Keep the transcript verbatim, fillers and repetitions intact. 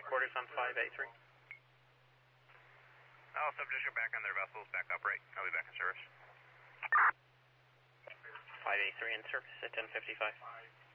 quarters on five A three. All subjects are back on their vessels, back upright. I'll be back in service. five A three in service at ten fifty-five.